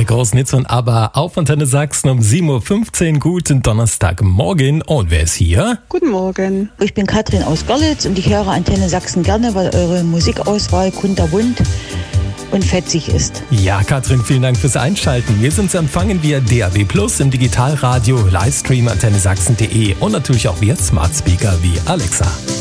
alle großen Hits und Aber auf Antenne Sachsen um 7.15 Uhr. Guten Donnerstagmorgen. Und wer ist hier? Guten Morgen. Ich bin Katrin aus Görlitz und ich höre Antenne Sachsen gerne, weil eure Musikauswahl kunterbunt und fetzig ist. Ja, Katrin, vielen Dank fürs Einschalten. Wir sind zu empfangen via DAB+, im Digitalradio, Livestream antennesachsen.de und natürlich auch via Smart Speaker wie Alexa.